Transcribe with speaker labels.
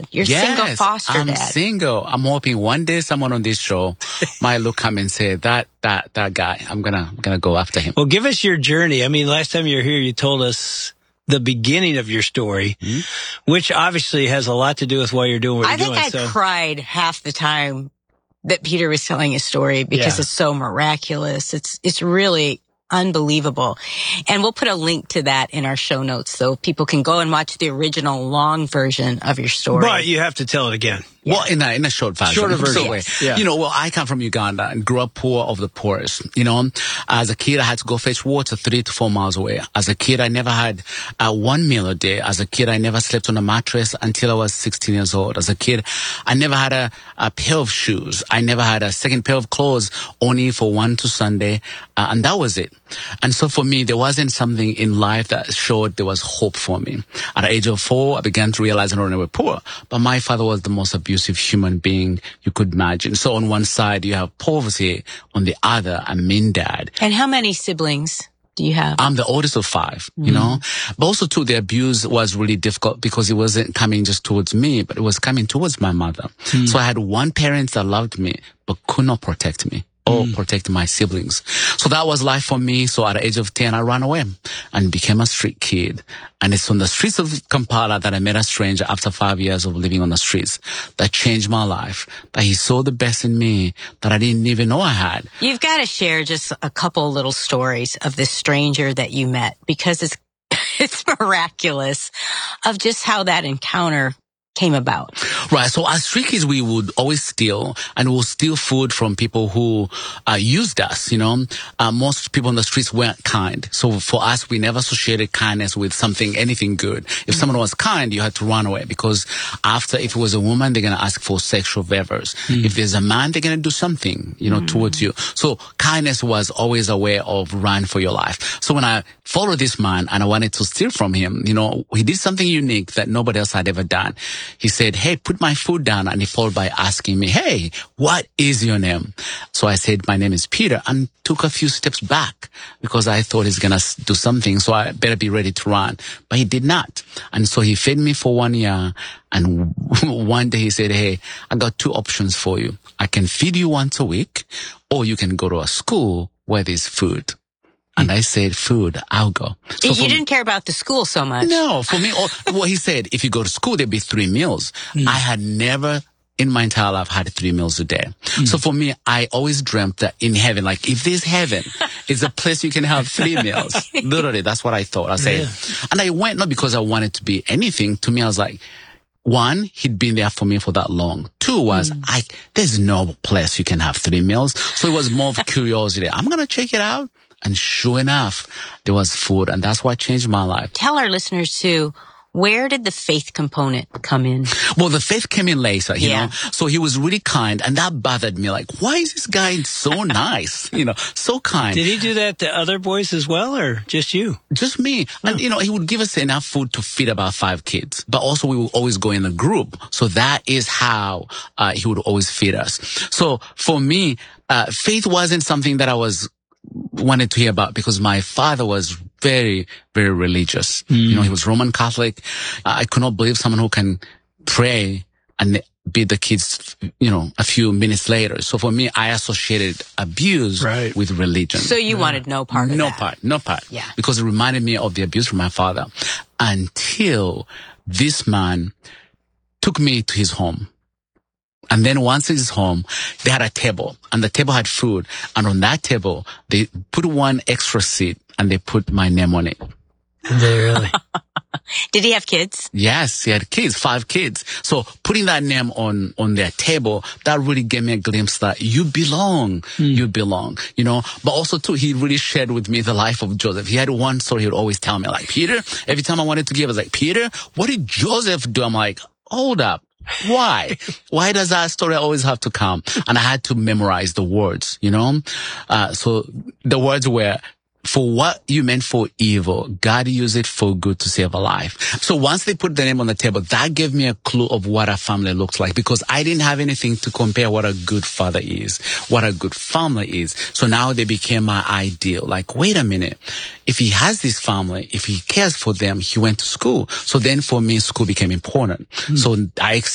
Speaker 1: dad. You're single foster dad.
Speaker 2: I'm single. I'm hoping one day someone on this show might look come and say that guy. I'm gonna go after him.
Speaker 3: Well, give us your journey. I mean, last time you were here, you told us the beginning of your story, which obviously has a lot to do with why you're doing what you're doing.
Speaker 1: I think I cried half the time that Peter was telling his story because it's so miraculous. It's really unbelievable. And we'll put a link to that in our show notes so people can go and watch the original long version of your story.
Speaker 3: But you have to tell it again.
Speaker 2: Yeah. Well, in a short version.
Speaker 3: Shorter version.
Speaker 2: So, I come from Uganda and grew up poor of the poorest. As a kid, I had to go fetch water 3 to 4 miles away. As a kid, I never had one meal a day. As a kid, I never slept on a mattress until I was 16 years old. As a kid, I never had a pair of shoes. I never had a second pair of clothes, only for one to Sunday. And that was it. And so for me, there wasn't something in life that showed there was hope for me. At the age of 4, I began to realize not only we were poor, but my father was the most abusive human being you could imagine. So on one side, you have poverty. On the other, a mean dad.
Speaker 1: And how many siblings do you have?
Speaker 2: I'm the oldest of 5, But also, too, the abuse was really difficult because it wasn't coming just towards me, but it was coming towards my mother. So I had one parent that loved me, but could not protect me or protect my siblings. So that was life for me. So at the age of 10, I ran away and became a street kid. And it's on the streets of Kampala that I met a stranger after 5 years of living on the streets that changed my life, that he saw the best in me that I didn't even know I had.
Speaker 1: You've got to share just a couple little stories of this stranger that you met because it's miraculous of just how that encounter came about.
Speaker 2: Right. So as street kids, we would always steal, and we'll steal food from people who used us, Most people on the streets weren't kind. So for us, we never associated kindness with anything good. If someone was kind, you had to run away because if it was a woman, they're going to ask for sexual favors. If there's a man, they're going to do something, towards you. So kindness was always a way of run for your life. So when I followed this man and I wanted to steal from him, he did something unique that nobody else had ever done. He said, "Hey, put my food down." And he followed by asking me, "Hey, what is your name?" So I said, "My name is Peter," and took a few steps back because I thought he's going to do something. So I better be ready to run. But he did not. And so he fed me for 1 year. And one day he said, "Hey, I got 2 options for you. I can feed you once a week, or you can go to a school where there's food." And I said, "Food, I'll go."
Speaker 1: So you didn't care about the school so much.
Speaker 2: No, for me, he said, if you go to school, there'd be 3 meals. I had never in my entire life had 3 meals a day. So for me, I always dreamt that in heaven, like if there's heaven, it's a place you can have 3 meals. Literally, that's what I thought. I said, and I went not because I wanted to be anything. To me, I was like, 1, he'd been there for me for that long. 2 was, there's no place you can have 3 meals. So it was more of curiosity. I'm going to check it out. And sure enough, there was food, and that's what changed my life.
Speaker 1: Tell our listeners, too, where did the faith component come in?
Speaker 2: Well, the faith came in later, you know. So he was really kind, and that bothered me. Like, why is this guy so nice? So kind.
Speaker 3: Did he do that to other boys as well, or just you?
Speaker 2: Just me. Oh. And, he would give us enough food to feed about 5 kids. But also, we would always go in a group. So that is how he would always feed us. So for me, faith wasn't something that I wanted to hear about because my father was very, very religious. He was Roman Catholic. I could not believe someone who can pray and beat the kids, a few minutes later. So for me, I associated abuse with religion.
Speaker 1: So you wanted no part of that?
Speaker 2: No part.
Speaker 1: Yeah.
Speaker 2: Because it reminded me of the abuse from my father until this man took me to his home. And then once he's home, they had a table, and the table had food. And on that table, they put 1 extra seat, and they put my name on it.
Speaker 3: Did they really?
Speaker 1: Did he have kids?
Speaker 2: Yes, he had kids, 5 kids. So putting that name on their table, that really gave me a glimpse that you belong. You belong, But also, too, he really shared with me the life of Joseph. He had one story he would always tell me, like, Peter, every time I wanted to give, I was like, Peter, what did Joseph do? I'm like, hold up. Why? Why does that story always have to come? And I had to memorize the words, So the words were, "For what you meant for evil, God used it for good to save a life." So once they put the name on the table, that gave me a clue of what a family looks like because I didn't have anything to compare what a good father is, what a good family is. So now they became my ideal. Like, wait a minute. If he has this family, if he cares for them, he went to school. So then for me, school became important. So I